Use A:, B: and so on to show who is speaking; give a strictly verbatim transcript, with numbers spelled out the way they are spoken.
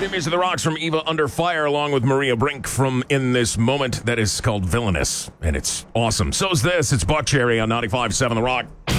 A: New music of the Rocks from Eva Under Fire, along with Maria Brink from In This Moment. That is called Villainous, and it's awesome. So is this. It's Buck Cherry on ninety-five point seven The Rock.